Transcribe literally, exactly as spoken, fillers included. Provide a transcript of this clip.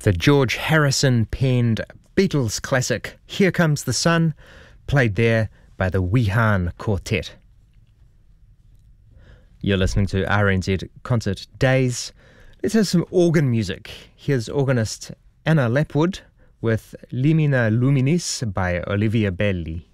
The George Harrison penned Beatles classic Here Comes the Sun, played there by the Weehan Quartet. You're listening to R N Z Concert Days. Let's have some organ music. Here's organist Anna Lapwood with Limina Luminis by Olivia Belli.